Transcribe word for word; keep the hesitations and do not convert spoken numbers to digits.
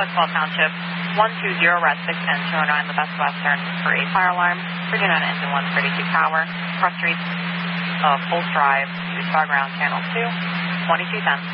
West Wall Township, one two zero, red six and two oh nine, the Best Western for a fire alarm, three oh nine engine one thirty-two power, cross streets of Bulls Drive, Utah Ground Channel two, twenty-two ten.